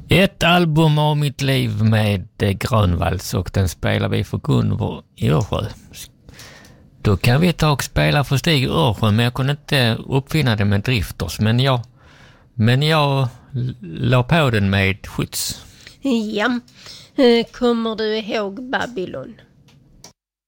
Ett album av mitt liv med Grönvalls, och den spelar vi för Gunvor Örsjö. Då kan vi ta och spela för Stig Örsjö, men jag kunde inte uppfinna det med Drifters, men jag la på den med Skjuts. Ja, kommer du ihåg Babylon?